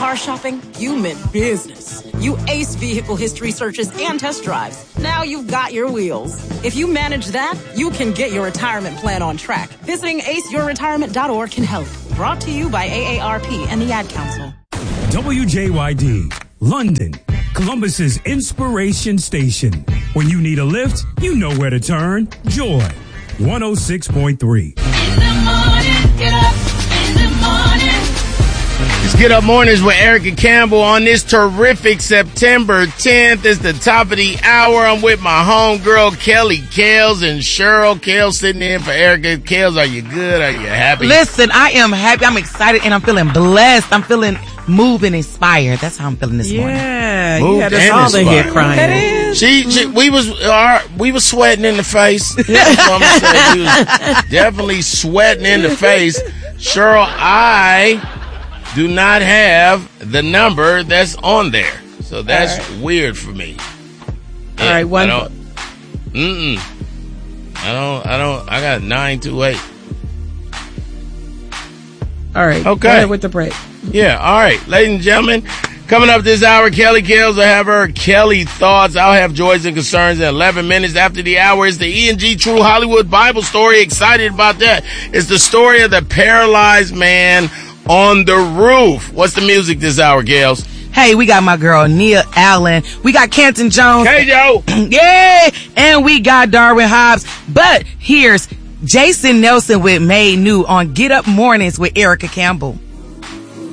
car shopping, you meant business. You ace vehicle history searches and test drives. Now you've got your wheels. If you manage that, you can get your retirement plan on track. Visiting aceyourretirement.org can help. Brought to you by AARP and the Ad Council. WJYD, London, Columbus's inspiration station. When you need a lift, you know where to turn. Joy, 106.3. In the morning, get up. In the morning. Let's get up mornings with Erica Campbell on this terrific September 10th. It's the top of the hour. I'm with my homegirl, Kelly Kales, and Cheryl Kales sitting in for Erica. Kales, are you good? Are you happy? Listen, I am happy. I'm excited, and I'm feeling blessed. I'm feeling moved and inspired. That's how I'm feeling this morning. Yeah, you had us all in here crying. That is. We was sweating in the face. That's what I'm saying. We was definitely sweating in the face. Cheryl, I do not have the number that's on there, so that's weird for me. All right, one. I got 928. All right. Okay. Go ahead with the break. Yeah. All right, ladies and gentlemen. Coming up this hour, Kelly Kales will have her Kelly Thoughts. I'll have Joys and Concerns in 11 minutes after the hour. It's the E&G True Hollywood Bible story. Excited about that. It's the story of the paralyzed man on the roof. What's the music this hour, Gales? Hey, we got my girl Nia Allen. We got Canton Jones. Hey, Joe. Yay! And we got Darwin Hobbs. But here's Jason Nelson with Made New on Get Up Mornings with Erica Campbell.